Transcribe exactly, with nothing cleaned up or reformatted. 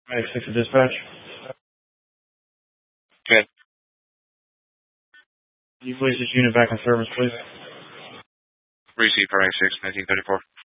Paramedic six to dispatch. Okay. Can you place this unit back in service, please? Receive Paramedic six, nineteen thirty-four.